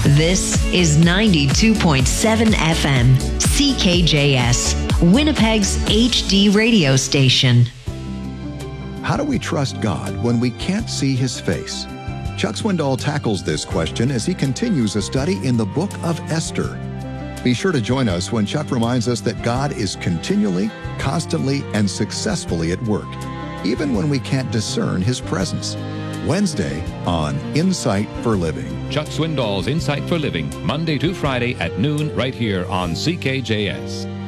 This is 92.7 FM, CKJS, Winnipeg's HD radio station. How do we trust God when we can't see His face? Chuck Swindoll tackles this question as he continues a study in the book of Esther. Be sure to join us when Chuck reminds us that God is continually, constantly, and successfully at work, even when we can't discern His presence. Wednesday on Insight for Living. Chuck Swindoll's Insight for Living, Monday to Friday at noon, right here on CKJS.